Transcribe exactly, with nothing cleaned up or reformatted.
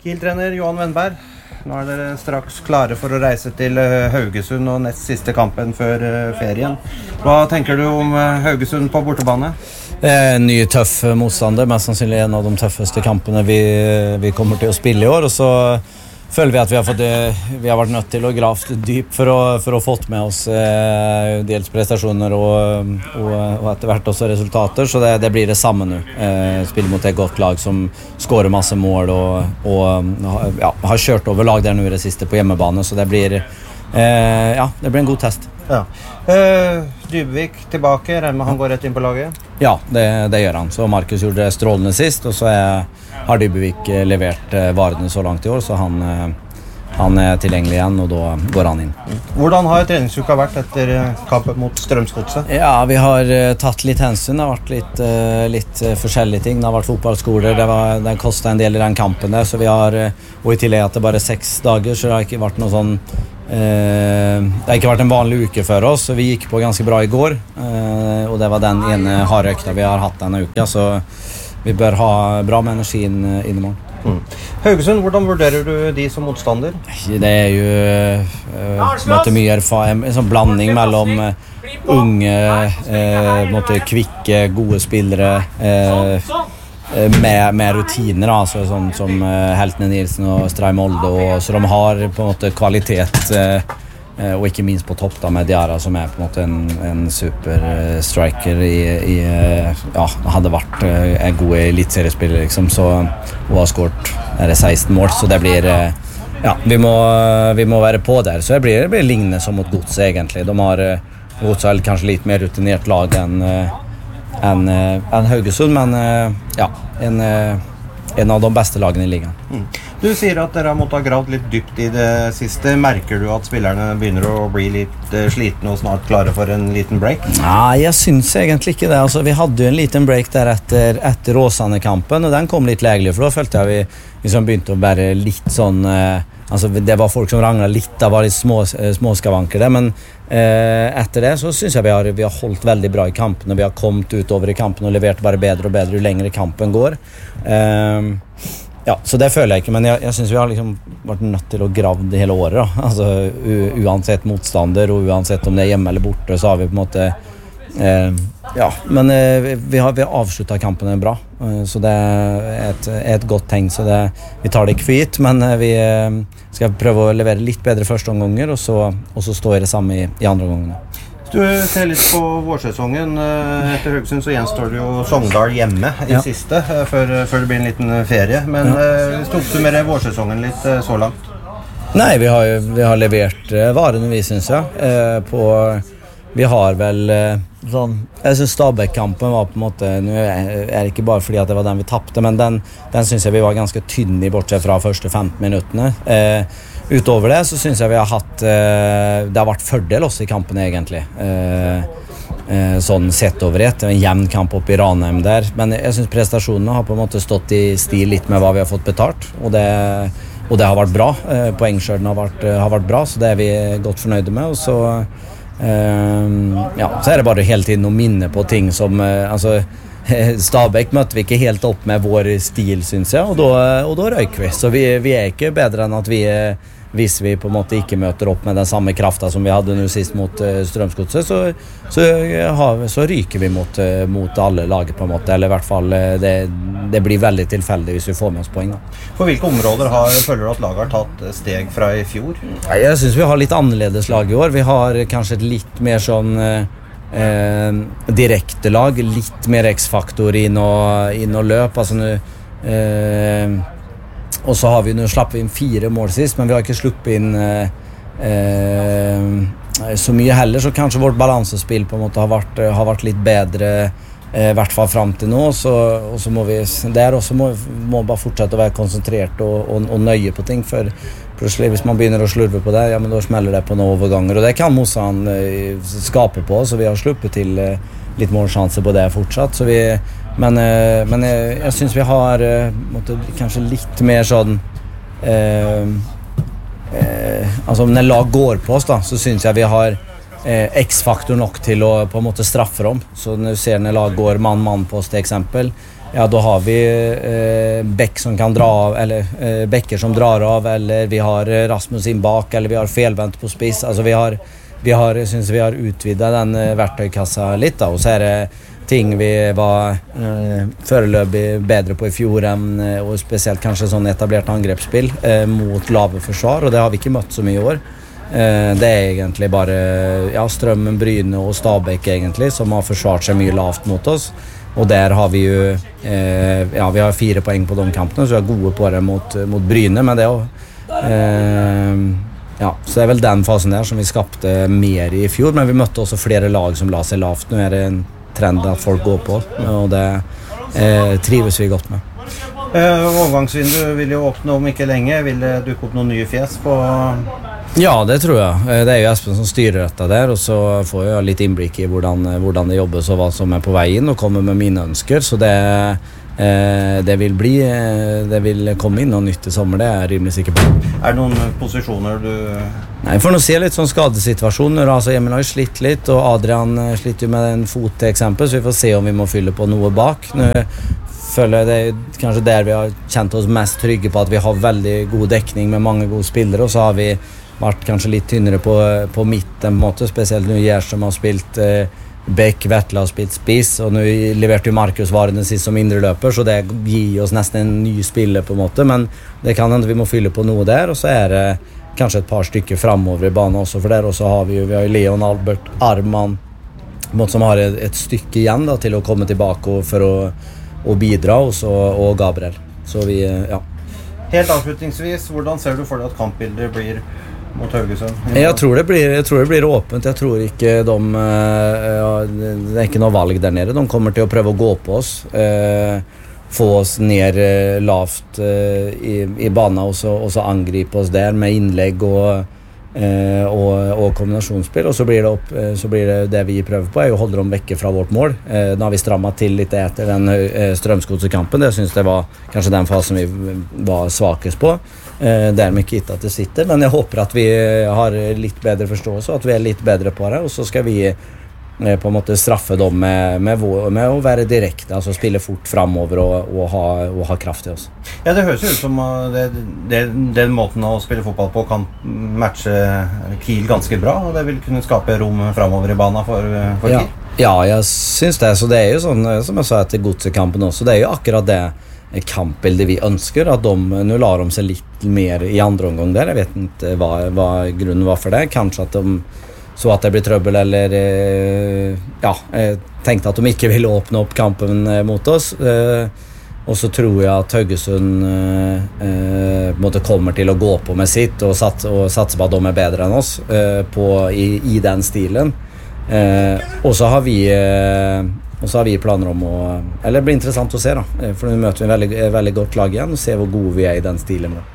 Kiel-trener Johan Wennberg, nå er dere straks klare for å reise til Haugesund og nest siste kampen før ferien. Hva tenker du om Haugesund på bortebane? En ny tøff motstander, mest sannsynlig en av de tøffeste kampene vi, vi kommer til å spille i år, og så føler vi at vi har, fått, vi har vært nødt til å grave dypt for å, for å fått med oss eh, dels prestasjoner og, og, og etter hvert også resultater, så det, det blir det samme nå. Eh, spille mot et godt lag som skårer masse mål og, og ja, har kjørt over lag der nå i det siste på hjemmebane, så det blir, eh, ja, det blir en god test. Ja. Eh, Dybvik tilbake, regner med han går rett inn på laget? Ja, det, det gjør han. Så Markus gjorde det strålende sist, og så er, har Dybvik levert varene så langt i år, så han, han er tilgjengelig igjen, og da går han inn. Hvordan har treningsuka vært etter kampen mot Strømsgodset? Ja, vi har tatt litt hensyn. Det har vært litt, litt forskjellige ting. Det har vært fotballskoler, det, var, det kostet en del i den kampen der, så vi har, og i tillegg at det bare er seks dager, så det har ikke vært noe sånn Eh, det har ikke vært en vanlig uke for oss, så vi gikk på ganske bra i går, eh, og det var den ene harde økta vi har hatt denne uka, så vi bør ha bra med energien inn i morgen. Mm. Haugesund, hvordan vurderer du de som motstander? Det er jo eh, måtte mye erfaring, en sånn blanding mellom eh, unge, eh, måtte kvikke, gode spillere, eh, Med, med rutiner, altså, sånn som uh, Heltene Nilsen og Stray Molde, og, så de har på en måte kvalitet, uh, og ikke minst på topp da, med Diarra, som er på en måte en, en super uh, striker i, i uh, ja, hadde vært uh, en god elitseriespiller liksom, så, og har skåret er det seksten mål, så det blir uh, ja, vi må, vi må være på der, så det blir, det blir lignende som mot Godset egentlig. De har uh, Godset kanskje litt mer rutinert lag enn uh, enn en Haugesund, men ja, en, en av de beste lagene i ligaen. Mm. Du sier at dere har måttet ha gravd litt dypt i det siste. Merker du at spillerne begynner å bli litt slitne og snart klare for en liten break? Nei, jeg synes egentlig ikke det. Altså, vi hadde jo en liten break der etter, etter Åsane-kampen, og den kom litt legelig, for da følte jeg vi liksom begynte å være litt sånn eh, altså, det var folk som ranglet litt, det var litt små, små skavanker der, men eh, etter det så synes jeg vi har, vi har holdt veldig bra i kampen, og vi har kommet utover i kampen og levert bare bedre og bedre jo lengre kampen går. Eh, ja, så det føler jeg ikke, men jeg, jeg synes vi har liksom vært nødt til å grave det hele året da. Altså, u, uansett motstander og uansett om det er hjemme eller borte, så har vi på en måte eh, ja, men eh, vi, har, vi har avsluttet kampene bra, eh, så det er et, et godt tegn, så det, vi tar det ikke for gitt, men eh, vi eh, skal prøve å levere litt bedre første omganger, og så, og så står det samme i, i andre omgangene. Du ser litt på vårsesongen. Etter Haugesund så gjenstår det jo Sogndal hjemme i ja. siste, før, før det blir en liten ferie, men ja. Hvis du oppsummerer vårsesongen litt så langt? Nei, vi har, vi har levert varene vi synes jeg, eh, på vi har vel sånn, jeg synes Stabæk-kampen var på en måte, nå er det ikke bare fordi at det var den vi tappte, men den, den synes jeg vi var ganske tynne i bortsett fra første femten minuttene. Eh, utover det så synes jeg vi har hatt, eh, det har vært fordel også i kampen egentlig. Eh, eh, sånn sett over ett, en jevn kamp opp i Ranheim der, men jeg synes prestasjonene har på en måte stått i stil litt med hva vi har fått betalt, og det, og det har vært bra. Eh, poengskjørden har vært, har vært bra, så det er vi godt fornøyde med, og så Uh, ja, så er det bare hele tiden å minne på ting som uh, altså, Stabæk møtte vi ikke helt opp med vår stil, synes jeg, og da, og da røyker vi, så vi, vi er ikke bedre enn at vi hvis vi på en måte ikke møter opp med den samme kraften som vi hadde nå sist mot uh, Strømsgodset, så, så, har, så ryker vi mot, uh, mot alle laget på en måte, eller i hvert fall uh, det, det blir veldig tilfeldig hvis vi får med oss poeng da. På hvilke områder har, føler du at laget har tatt steg fra i fjor? Jeg synes vi har litt annerledes lag i år. Vi har kanskje et litt mer sånn uh, uh, direkte lag, litt mer X-faktor inn og, inn og løp, altså nå uh, og så har vi nu slapp vi inn fire mål sist, men vi har ikke sluppet inn eh, eh, så mye heller, så kanskje vårt balansespill på en måte har vært, har vært litt bedre, eh, i hvert fall frem til nå, så, og så må vi der også må, må bare fortsette å være konsentrert og, og, og nøye på ting, for plutselig hvis man begynner å slurve på det, ja, men da smeller det på noen overganger, og det kan Mossan eh, skape på, så vi har sluppet til eh, litt målsjanser på det fortsatt, så vi Men, eh, men jeg, jeg synes vi har eh, måtte, kanskje litt mer sånn eh, eh, altså når lag går på oss da, så synes jeg vi har eh, X-faktor nok til å på en måte straffe dem. Så når du ser når lag går mann-mann på oss til eksempel, ja, då har vi eh, Bäck som kan dra av, eller eh, Bäcker som drar av, eller vi har Rasmus in bak, eller vi har felvänt på spiss. Alltså vi har vi har jag syns vi har utvidgat den eh, verktøykassa lite då, och så är det ting vi var eh, föreløpig bedre på i fjor än, och speciellt kanske sån etablerat angreppsspill eh, mot lave försvar, och det har vi inte mött så mycket i år. Eh, det är egentligen bara ja, Strømmen, Bryne och Stabæk egentligen som har försvarat sig mycket lavt mot oss. Och där har vi ju eh, ja, vi har fyra poäng på de kamperna, så vi är gode på det mot mot Bryne, men det är eh, ja, så det är väl den fasen där som vi skapade mer i fjol, men vi mötte också flera lag som la sig lavt. Nu är det en trend att folk går på, och det eh, trivs vi godt med. Eh, overgangsvindu vil jo åpne om ikke lenge. Vil det dukke opp noen nye fjes på? Ja, det tror jag. Det är ju Espen som styrer detta där, och så får jag lite inblick i hvordan, hvordan det jobbes och vad som är på väg in, och kommer med mina önskor. Så det eh, det vill bli det vill komma in något nytt i sommar, det är jag rimligt säker på. Är det någon positioner du Nej, får nog se lite sån skadesituationer. Alltså Emil har ju slitt lite, och Adrian sliter ju med en fot till exempel, så vi får se om vi må fylla på något bak. Nu följer det kanske där vi har känt oss mest trygga på att vi har väldigt god täckning med många goda spelare, och så har vi varit kanske lite tynnare på på mitten på något, speciellt nu Gers som har spelat eh, Bäck, Vettla har spelat spiss, och nu levererade ju Marcus Varen sist som inre löper, så det ger oss nästan en ny spelare på något, men det kan ändå vi må fylla på något där, och så är det kanske ett par stycken framåt i banan också, för där, och så har vi ju vi har ju Leon Albert Arman mot som har ett, ett stycke igen då till att komma tillbaka och för att och bidra, och så och Gabriel. Så vi ja. Helt avslutningsvis, hvordan ser du för dig att kampbildet blir mot Haugesund? Jag tror det blir jag tror det blir öppet. Jag tror inte de ja, det är inte något valg där nere. De kommer till att pröva att gå på oss. Eh, få oss ner eh, lavt eh, i i banan, och så och så angripa oss där med inlägg och eh, och och kombinationsspel, och så blir det upp, eh, så blir det det vi prövar på är att hålla dem vekke från vårt mål. Eh, nu har vi strammat till lite efter den eh, Strømsgodsekampen. Det syns det var kanske den fasen vi var svakast på. Eh, därmed inte att det sitter, men jag hoppas att vi har lite bättre förståelse och att vi är lite bättre på det, och så ska vi eh, på något straffa dem med med vår, med att vara direkt, alltså spela fort framåt och och ha och ha kraft i oss. Ja, det hörs ut som det det den måten att spela fotboll på kan matcha Kiel ganska bra, och det vill kunna skapa rom framåt i banan för för ja. Kiel. Ja, jag syns det, så det är ju sån som jag sa till Godsekampen också. Det är ju akkurat det kampbildet vi önskar, att de nu la de sig lite mer i andra omgång där. Jag vet inte vad vad grunden var för det. Kanske att de så att det blir trubbel, eller eh, ja, eh, tänkte att de inte ville öppna upp kampen eh, mot oss. Eh, och så tror jag att Haugesund eh, eh, måste kommer till att gå på med sitt och satsa och satsa på att de är bättre än oss eh, på i i den stilen. Eh, och så har vi eh, och så har vi planer om att, eller det blir intressant att se då, för nu möter vi en väldigt väldigt gott lag igen, och se hur god vi är i den stilen då.